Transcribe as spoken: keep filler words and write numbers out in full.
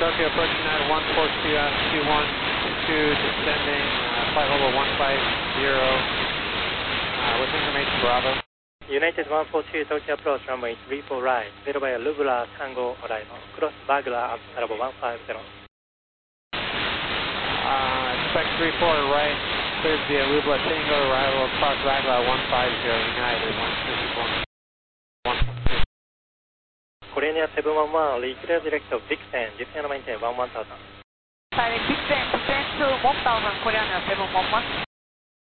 Tokyo approach United one four two, altitude one two, descending, uh, flight level one five zero, uh, with information Bravo. United one four two, Tokyo approach runway three four right, zero by Lubula Tango arrival, cross Bagla at level one five zero. Uh, expect three four right, cleared via Lubula Tango, arrival across Bagla one five zero, United one two one. Korean seven one one, reclear direct of Vixen, descend and maintain one one thousand. Direct Vixen, descend to one thousand, Korean seven one one.